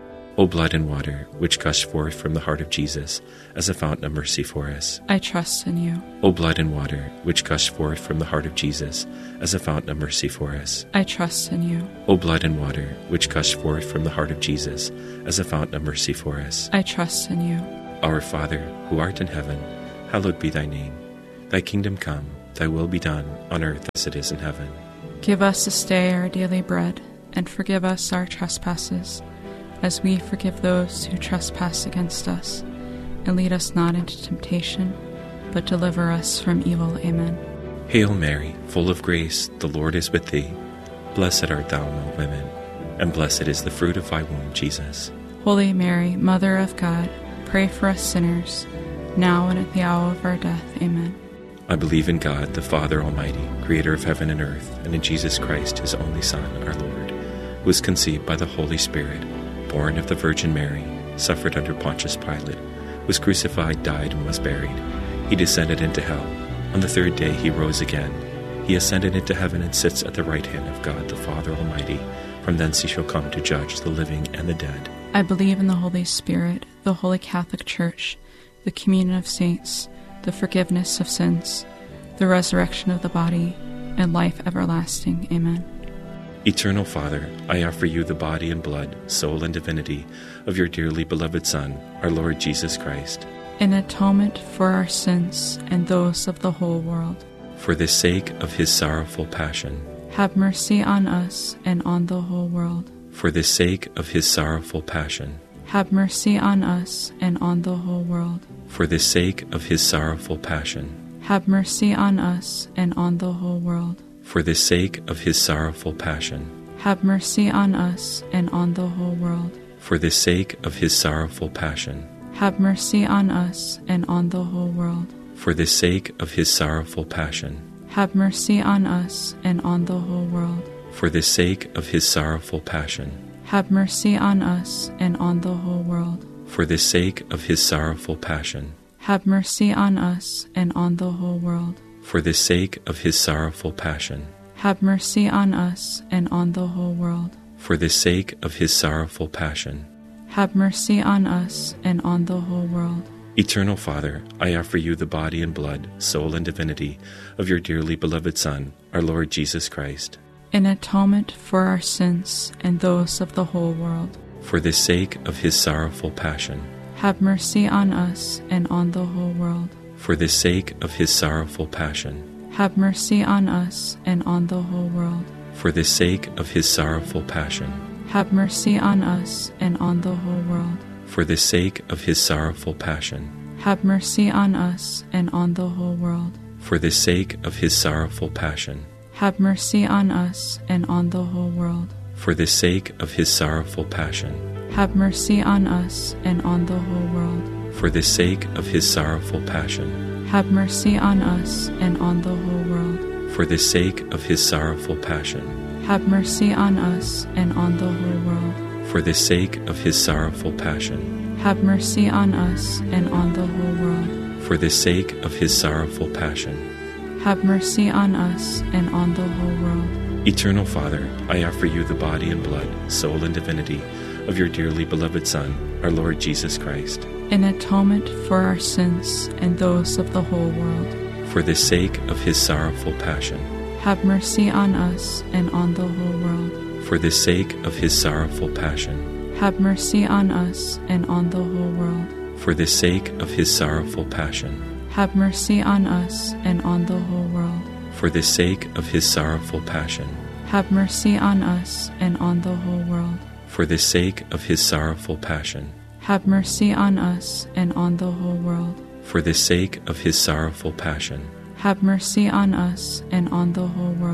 O blood and water, which gushed forth from the heart of Jesus as a fountain of mercy for us. I trust in you. O blood and water, which gushed forth from the heart of Jesus as a fountain of mercy for us. I trust in you. O blood and water, which gushed forth from the heart of Jesus as a fountain of mercy for us. I trust in you. Our Father, who art in heaven, hallowed be thy name. Thy kingdom come, thy will be done, on earth as it is in heaven. Give us this day our daily bread, and forgive us our trespasses, as we forgive those who trespass against us. And lead us not into temptation, but deliver us from evil. Amen. Hail Mary, full of grace, the Lord is with thee. Blessed art thou among women, and blessed is the fruit of thy womb, Jesus. Holy Mary, Mother of God, pray for us sinners, now and at the hour of our death. Amen. I believe in God, the Father Almighty, creator of heaven and earth, and in Jesus Christ, his only Son, our Lord, who was conceived by the Holy Spirit, born of the Virgin Mary, suffered under Pontius Pilate, was crucified, died, and was buried. He descended into hell. On the third day he rose again. He ascended into heaven and sits at the right hand of God the Father Almighty. From thence he shall come to judge the living and the dead. I believe in the Holy Spirit, the Holy Catholic Church, the communion of saints, the forgiveness of sins, the resurrection of the body, and life everlasting. Amen. Eternal Father, I offer you the body and blood, soul and divinity of your dearly beloved Son, our Lord Jesus Christ, in atonement for our sins and those of the whole world. For the sake of his sorrowful passion, have mercy on us and on the whole world. For the sake of his sorrowful passion, have mercy on us and on the whole world. For the sake of his sorrowful passion, have mercy on us and on the whole world. For the sake of his sorrowful passion, have mercy on us and on the whole world. For the sake of his sorrowful passion, have mercy on us and on the whole world. For the sake of his sorrowful passion, have mercy on us and on the whole world. For the sake of his sorrowful passion, have mercy on us and on the whole world. For the sake of his sorrowful passion, have mercy on us and on the whole world. For the sake of his sorrowful passion, have mercy on us and on the whole world. For the sake of his sorrowful passion, have mercy on us and on the whole world. Eternal Father, I offer you the body and blood, soul and divinity of your dearly beloved Son, our Lord Jesus Christ, in atonement for our sins and those of the whole world. For the sake of his sorrowful passion, have mercy on us and on the whole world. For the sake of his sorrowful passion, have mercy on us and on the whole world. For the sake of his sorrowful passion, have mercy on us and on the whole world. For the sake of his sorrowful passion, have mercy on us and on the whole world. For the sake of his sorrowful passion, have mercy on us and on the whole world. For the sake of his sorrowful passion, have mercy on us and on the whole world. For the sake of his sorrowful passion, have mercy on us and on the whole world. For the sake of his sorrowful passion, have mercy on us and on the whole world. For the sake of his sorrowful passion, have mercy on us and on the whole world. For the sake of his sorrowful passion, have mercy on us and on the whole world. Eternal Father, I offer you the body and blood, soul and divinity of your dearly beloved Son, our Lord Jesus Christ, in atonement for our sins and those of the whole world. For the sake of his sorrowful passion, have mercy on us and on the whole world. For the sake of his sorrowful passion, have mercy on us and on the whole world. For the sake of his sorrowful passion, have mercy on us and on the whole world. For the sake of his sorrowful passion, have mercy on us and on the whole world. For the sake of his sorrowful passion, have mercy on us and on the whole world. For the sake of his sorrowful passion, have mercy on us and on the whole world.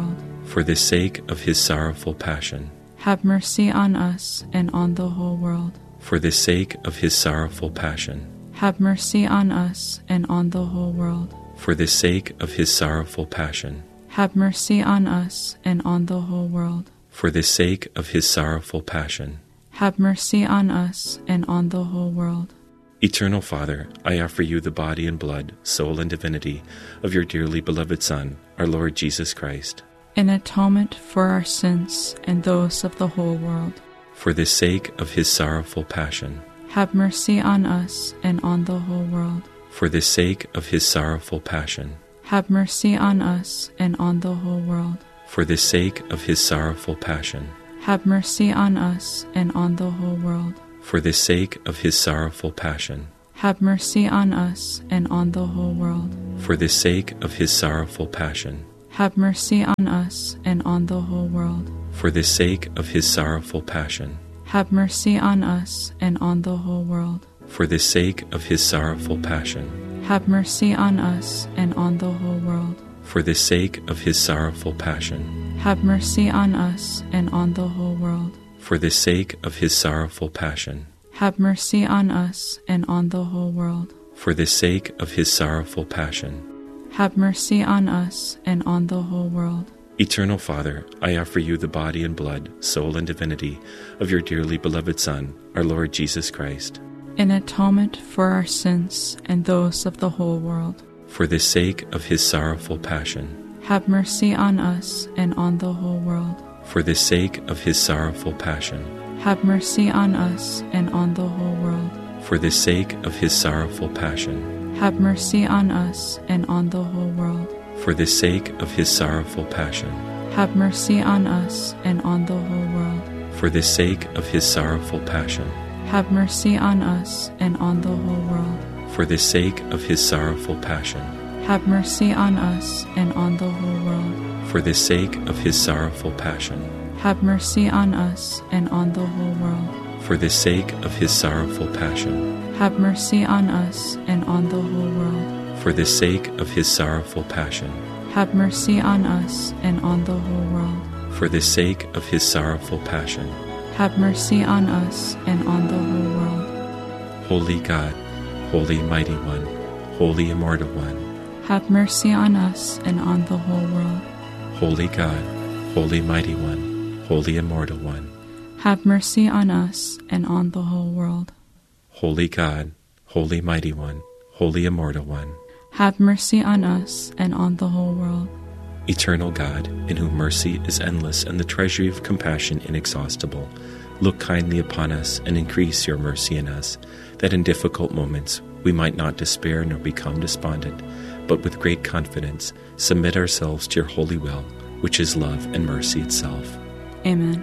For the sake of his sorrowful passion. Have mercy on us and on the whole world. For the sake of his sorrowful passion. Have mercy on us and on the whole world. For the sake of his sorrowful passion. Have mercy on us and on the whole world. For the sake of his sorrowful passion. Have mercy on us and on the whole world. Eternal Father, I offer you the body and blood, soul and divinity of your dearly beloved Son, our Lord Jesus Christ, in atonement for our sins and those of the whole world. For the sake of his sorrowful passion. Have mercy on us and on the whole world. For the sake of his sorrowful passion. Have mercy on us and on the whole world. For the sake of his sorrowful passion. Have mercy on us and on the whole world. For the sake of his sorrowful passion. Have mercy on us and on the whole world. For the sake of his sorrowful passion. Have mercy on us and on the whole world. For the sake of his sorrowful passion. Have mercy on us and on the whole world. For the sake of his sorrowful passion. Have mercy on us and on the whole world. For the sake of his sorrowful passion. Have mercy on us and on the whole world. For the sake of his sorrowful passion. Have mercy on us and on the whole world. For the sake of his sorrowful passion. Have mercy on us and on the whole world. Eternal Father, I offer you the body and blood, soul and divinity of your dearly beloved Son, our Lord Jesus Christ, in atonement for our sins and those of the whole world. For the sake of his sorrowful passion. Have mercy on us and on the whole world. For the sake of his sorrowful passion. Have mercy on us and on the whole world. For the sake of his sorrowful passion. Have mercy on us and on the whole world. For the sake of his sorrowful passion. Have mercy on us and on the whole world. For the sake of his sorrowful passion. Have mercy on us and on the whole world. For the sake of his sorrowful passion. Have mercy on us and on the whole world. For the sake of his sorrowful passion. Have mercy on us and on the whole world. For the sake of his sorrowful passion. Have mercy on us and on the whole world. For the sake of his sorrowful passion. Have mercy on us and on the whole world. For the sake of his sorrowful passion. Have mercy on us and on the whole world. Holy God, Holy Mighty One, Holy Immortal One, have mercy on us and on the whole world. Holy God, Holy Mighty One, Holy Immortal One, have mercy on us and on the whole world. Holy God, Holy Mighty One, Holy Immortal One, have mercy on us and on the whole world. Eternal God, in whom mercy is endless and the treasury of compassion inexhaustible, look kindly upon us and increase your mercy in us, that in difficult moments we might not despair nor become despondent, but with great confidence submit ourselves to your holy will, which is love and mercy itself. Amen.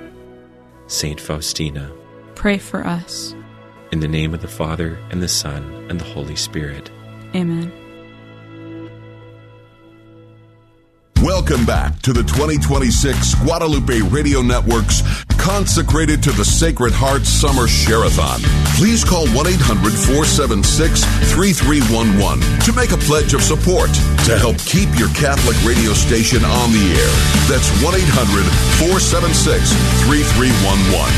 Saint Faustina, pray for us. In the name of the Father, and the Son, and the Holy Spirit. Amen. Welcome back to the twenty twenty-six Guadalupe Radio Network's Consecrated to the Sacred Heart Summer Share-a-thon. Please call one eight hundred four seven six three three one one to make a pledge of support to help keep your Catholic radio station on the air. That's one eight hundred four seven six three three one one.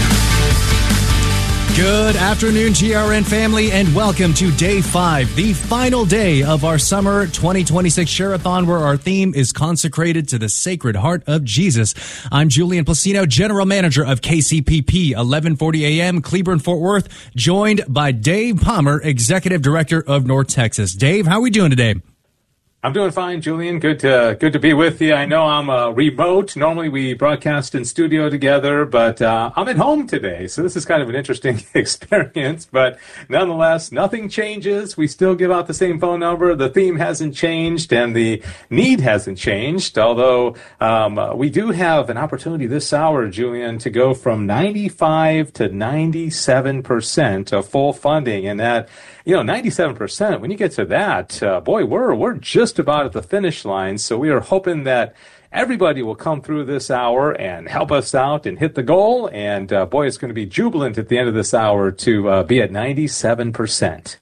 Good afternoon, G R N family, and welcome to day five, the final day of our summer twenty twenty-six Share-a-thon, where our theme is consecrated to the Sacred Heart of Jesus. I'm Julian Placino, General Manager of K C P P, eleven forty A M, Cleburne, Fort Worth, joined by Dave Palmer, Executive Director of North Texas. Dave, how are we doing today? I'm doing fine, Julian. Good to good to be with you. I know I'm uh, remote. Normally we broadcast in studio together, but uh, I'm at home today, so this is kind of an interesting experience. But nonetheless, nothing changes. We still give out the same phone number. The theme hasn't changed, and the need hasn't changed. Although um, we do have an opportunity this hour, Julian, to go from ninety-five to ninety-seven percent of full funding, and that. You know, ninety-seven percent, when you get to that, uh, boy, we're we're just about at the finish line. So we are hoping that everybody will come through this hour and help us out and hit the goal. And, uh, boy, it's going to be jubilant at the end of this hour to uh, be at ninety-seven percent.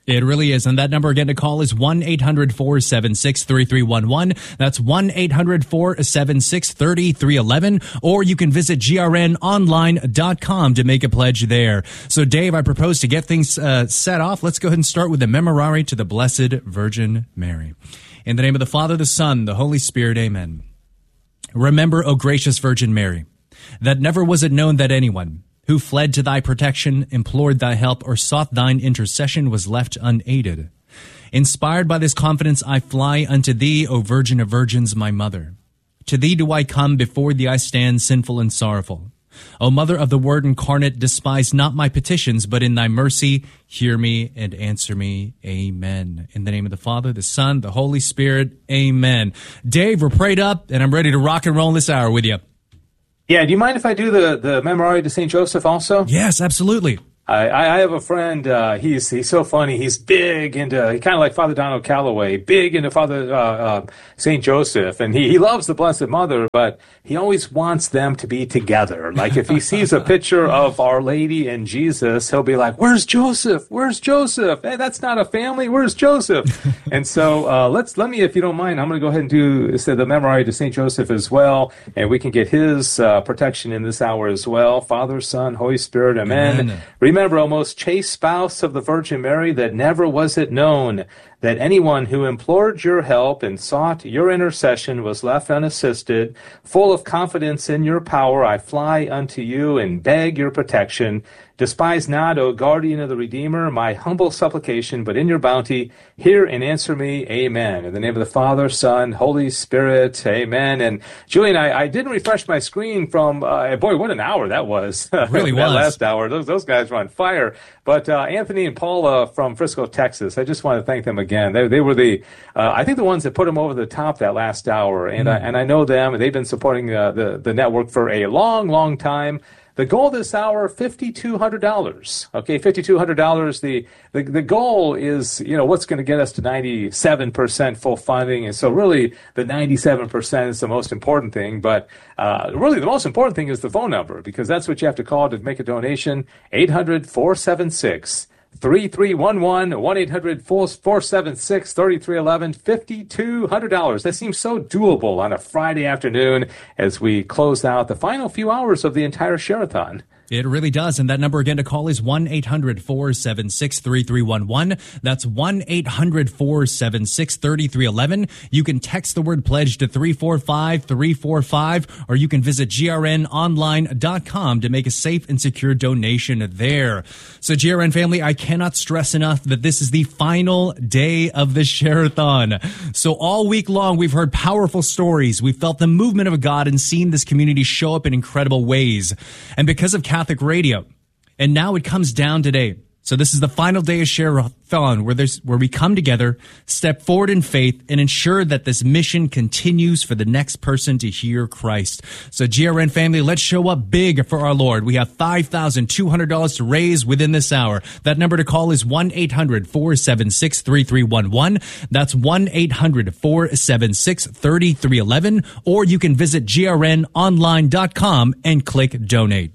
It really is. And that number again to call is one eight hundred four seven six three three one one. That's one eight hundred four seven six three three one one. Or you can visit G R N online dot com to make a pledge there. So, Dave, I propose to get things uh, set off. Let's go ahead and start with the Memorare to the Blessed Virgin Mary. In the name of the Father, the Son, the Holy Spirit, amen. Remember, O gracious Virgin Mary, that never was it known that anyone who fled to thy protection, implored thy help, or sought thine intercession was left unaided. Inspired by this confidence, I fly unto thee, O Virgin of Virgins, my mother. To thee do I come, before thee I stand, sinful and sorrowful. O Mother of the Word incarnate, despise not my petitions, but in thy mercy hear me and answer me. Amen. In the name of the Father, the Son, the Holy Spirit, amen. Dave, we're prayed up, and I'm ready to rock and roll this hour with you. Yeah, do you mind if I do the, the Memorare to Saint Joseph also? Yes, absolutely. I, I have a friend, uh, he's he's so funny, he's big into, he kind of like Father Donald Calloway, big into Father uh, uh, Saint Joseph, and he, he loves the Blessed Mother, but he always wants them to be together. Like if he sees a picture of Our Lady and Jesus, he'll be like, where's Joseph? Where's Joseph? Hey, that's not a family, where's Joseph? And so uh, let's, let me, if you don't mind, I'm going to go ahead and do say, the Memorare to Saint Joseph as well, and we can get his uh, protection in this hour as well. Father, Son, Holy Spirit, amen. Amen. Remember, O most chaste spouse of the Virgin Mary, that never was it known that anyone who implored your help and sought your intercession was left unassisted. Full of confidence in your power, I fly unto you and beg your protection. Despise not, O guardian of the Redeemer, my humble supplication, but in your bounty, hear and answer me. Amen. In the name of the Father, Son, Holy Spirit, amen. And Julian, I, I didn't refresh my screen from, uh, boy, what an hour that was. It really that was. last hour. Those, those guys were on fire. But uh, Anthony and Paula from Frisco, Texas, I just want to thank them again. They, they were the, uh, I think the ones that put them over the top that last hour. And, mm. I, and I know them, and they've been supporting uh, the, the network for a long, long time. The goal this hour, five thousand two hundred dollars. Okay, five thousand two hundred dollars. The, the the goal is, you know, what's going to get us to ninety-seven percent full funding. And so really the ninety-seven percent is the most important thing. But uh, really the most important thing is the phone number, because that's what you have to call to make a donation. eight hundred, four seven six, three three one one, one eight hundred, four seven six, three three one one, five thousand two hundred dollars. That seems so doable on a Friday afternoon as we close out the final few hours of the entire Share-a-thon. It really does. And that number again to call is one eight hundred, four seven six, three three one one. That's one eight hundred, four seven six, three three one one. You can text the word pledge to three four five, three four five, or you can visit G R N online dot com to make a safe and secure donation there. So G R N family, I cannot stress enough that this is the final day of the Share-a-thon. So all week long, we've heard powerful stories. We've felt the movement of God and seen this community show up in incredible ways. And because of Catholic radio, and now it comes down today. So this is the final day of Share-a-thon, where there's where we come together, step forward in faith, and ensure that this mission continues for the next person to hear Christ. So G R N family, let's show up big for our Lord. We have five thousand two hundred dollars to raise within this hour. That number to call is one eight hundred, four seven six, three three one one. That's one eight hundred, four seven six, three three one one. Or you can visit G R N online dot com and click donate.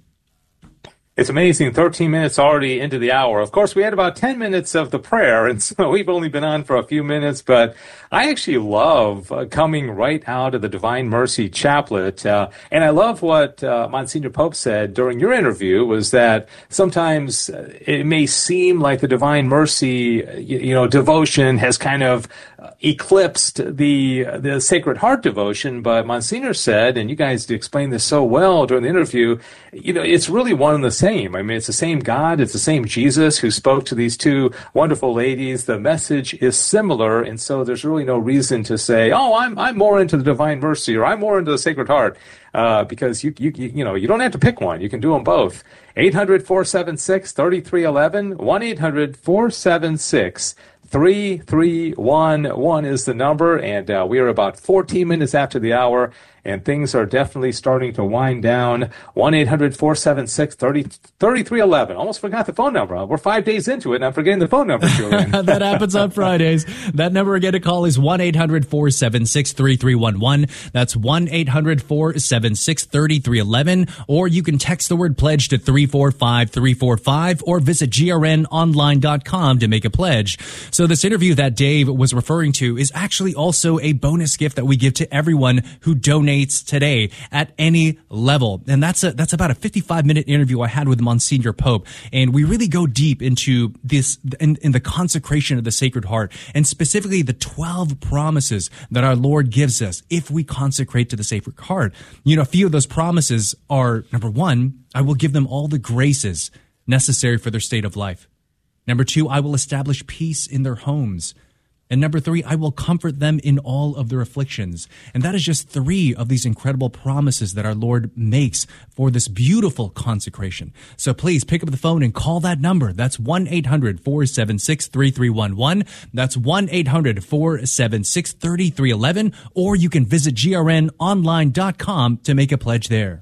It's amazing, thirteen minutes already into the hour. Of course, we had about ten minutes of the prayer, and so we've only been on for a few minutes, but I actually love uh, coming right out of the Divine Mercy Chaplet, uh, and I love what uh, Monsignor Pope said during your interview, was that sometimes it may seem like the Divine Mercy, you, you know, devotion has kind of eclipsed the the Sacred Heart devotion, but Monsignor said, and you guys explained this so well during the interview, you know, it's really one and the same. I mean, it's the same God, it's the same Jesus who spoke to these two wonderful ladies. The message is similar, and so there's really no reason to say, oh, I'm I'm more into the Divine Mercy, or I'm more into the Sacred Heart, uh, because you, you you know, you don't have to pick one. You can do them both. eight hundred, four seven six, three three one one, one eight hundred, four seven six, three three one one is the number, and uh, we are about fourteen minutes after the hour. and things are definitely starting to wind down. one eight hundred four seven six three three one one. Almost forgot the phone number. We're five days into it, and I'm forgetting the phone number, Julian. That happens on Fridays. That number again to call is one eight hundred four seven six three three one one. That's one eight hundred four seven six three three one one. Or you can text the word pledge to three four five three four five or visit G R N online dot com to make a pledge. So this interview that Dave was referring to is actually also a bonus gift that we give to everyone who donates today at any level. And that's a, that's about a fifty-five minute interview I had with Monsignor Pope. And we really go deep into this, in, in the consecration of the Sacred Heart, and specifically the twelve promises that our Lord gives us if we consecrate to the Sacred Heart. You know, a few of those promises are, number one, I will give them all the graces necessary for their state of life. Number two, I will establish peace in their homes. And number three, I will comfort them in all of their afflictions. And that is just three of these incredible promises that our Lord makes for this beautiful consecration. So please pick up the phone and call that number. That's one eight hundred four seven six three three one one. That's one eight hundred four seven six three three one one. Or you can visit G R N online dot com to make a pledge there.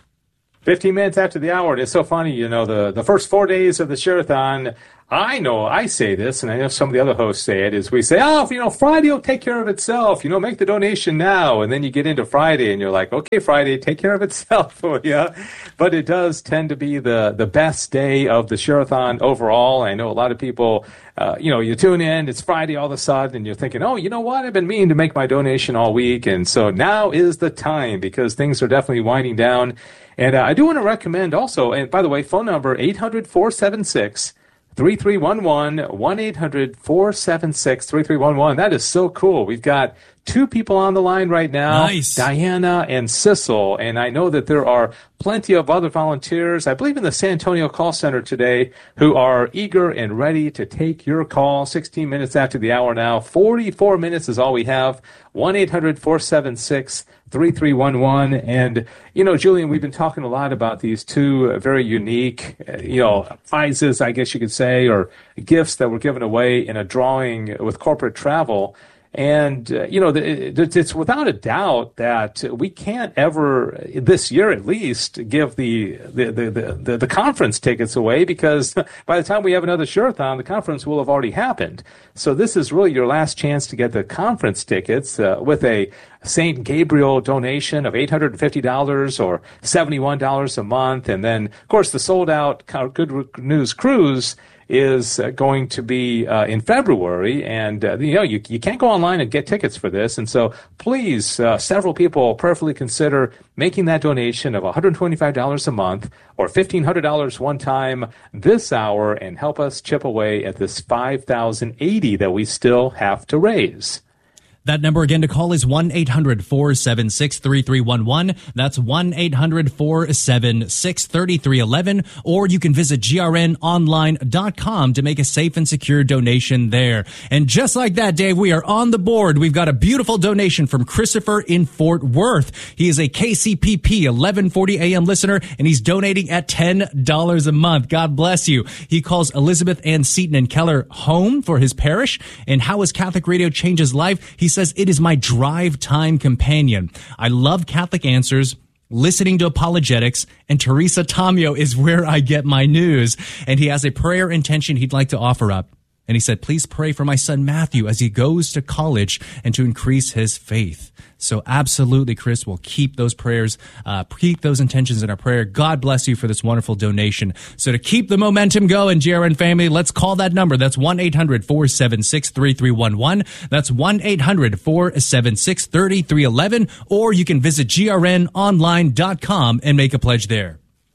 fifteen minutes after the hour. And it's so funny, you know, the, the first four days of the Share-a-thon, I know I say this, and I know some of the other hosts say it, is we say, oh, you know, Friday will take care of itself. You know, make the donation now. And then you get into Friday, and you're like, okay, Friday, take care of itself for you. But it does tend to be the, the best day of the Share-a-thon overall. I know a lot of people, uh, you know, you tune in, it's Friday all of a sudden, and you're thinking, oh, you know what? I've been meaning to make my donation all week. And so now is the time, because things are definitely winding down. And uh, I do want to recommend also, and by the way, phone number eight hundred four seven six three three one one, one eight hundred four seven six three three one one. That is so cool. We've got two people on the line right now, nice. Diana and Sissel, and I know that there are plenty of other volunteers, I believe in the San Antonio call center today, who are eager and ready to take your call. sixteen minutes after the hour now. forty-four minutes is all we have. one eight hundred four seven six three three one one. And, you know, Julian, we've been talking a lot about these two very unique, you know, prizes, I guess you could say, or gifts that were given away in a drawing with corporate travel. And, uh, you know, it, it's without a doubt that we can't ever, this year at least, give the the, the, the, the conference tickets away, because by the time we have another Share-a-thon, the conference will have already happened. So this is really your last chance to get the conference tickets uh, with a Saint Gabriel donation of eight hundred fifty dollars or seventy-one dollars a month. And then, of course, the sold-out Good News Cruise is uh, going to be uh, in February, and uh, you know you you can't go online and get tickets for this, and so please, uh, several people prayerfully consider making that donation of one hundred twenty-five dollars a month or fifteen hundred dollars one time this hour, and help us chip away at this five thousand eighty that we still have to raise. That number again to call is one eight hundred four seven six three three one one. That's one eight hundred four seven six three three one one. Or you can visit G R N online dot com to make a safe and secure donation there. And just like that, Dave, we are on the board. We've got a beautiful donation from Christopher in Fort Worth. He is a K C P P eleven forty A M listener, and he's donating at ten dollars a month. God bless you. He calls Elizabeth Ann Seaton and Keller home for his parish. And how has Catholic radio changed his life? He says, it is my drive time companion. I love Catholic Answers, listening to apologetics, and Teresa Tomeo is where I get my news. And he has a prayer intention he'd like to offer up. And he said, please pray for my son Matthew as he goes to college and to increase his faith. So absolutely, Chris, we'll keep those prayers, uh, keep those intentions in our prayer. God bless you for this wonderful donation. So to keep the momentum going, G R N family, let's call that number. That's one eight hundred four seven six three three one one. That's one eight hundred four seven six three three one one. Or you can visit G R N online dot com and make a pledge there.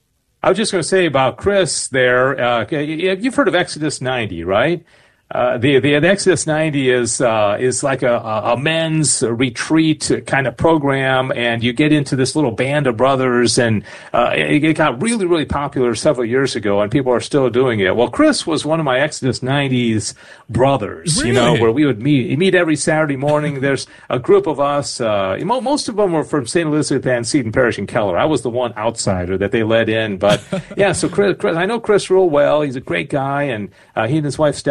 I was just going to say about Chris there, uh, you've heard of Exodus ninety, right? Uh, the, the the Exodus ninety is uh, is like a, a men's retreat kind of program, and you get into this little band of brothers, and uh, it, it got really, really popular several years ago, and people are still doing it. Well, Chris was one of my Exodus nineties brothers, really? You know, where we would meet meet every Saturday morning. There's a group of us. Uh, most of them were from Saint Elizabeth Ann Seton Parish in Keller. I was the one outsider that they let in, but yeah. So Chris, Chris I know Chris real well. He's a great guy, and uh, he and his wife Stephanie have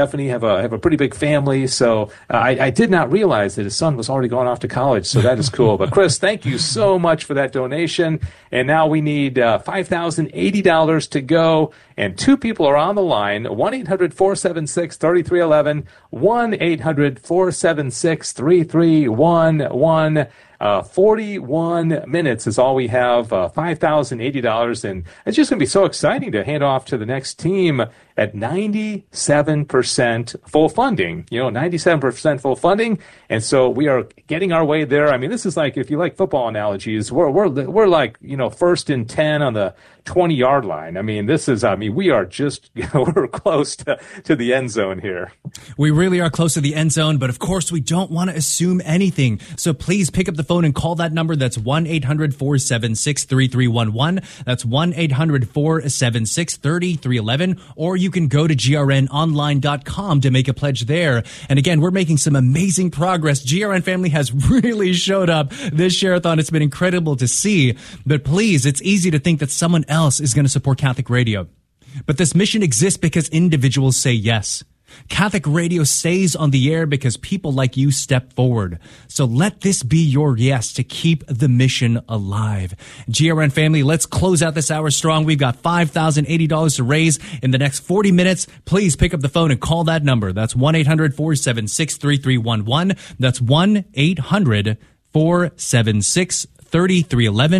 have a have a pretty big family, so uh, I, I did not realize that his son was already going off to college. So that is cool. But Chris, thank you so much for that donation. And now we need uh, five thousand eighty dollars to go. And two people are on the line. one eight hundred four seven six three three one one. one eight hundred four seven six three three one one. Uh, forty-one minutes is all we have, uh, five thousand eighty dollars, and it's just going to be so exciting to hand off to the next team at ninety-seven percent full funding, you know, ninety-seven percent full funding, and so we are getting our way there. I mean, this is like, if you like football analogies, we're, we're, we're like, you know, first and ten on the twenty-yard line. I mean, this is, I mean, we are just, you know, we're close to, to the end zone here. We really are close to the end zone, but of course we don't want to assume anything. So please pick up the phone and call that number. That's one eight hundred four seven six three three one one. That's one eight hundred four seven six three three one one. Or you can go to G R N online dot com to make a pledge there. And again, we're making some amazing progress. G R N family has really showed up this Share-a-thon. It's been incredible to see. But please, it's easy to think that someone else is going to support Catholic Radio. But this mission exists because individuals say yes. Catholic Radio stays on the air because people like you step forward. So let this be your yes to keep the mission alive. G R N family, let's close out this hour strong. We've got five thousand eighty dollars to raise in the next forty minutes. Please pick up the phone and call that number. That's one eight hundred four seven six three three one one. That's one eight hundred four seven six three three one one.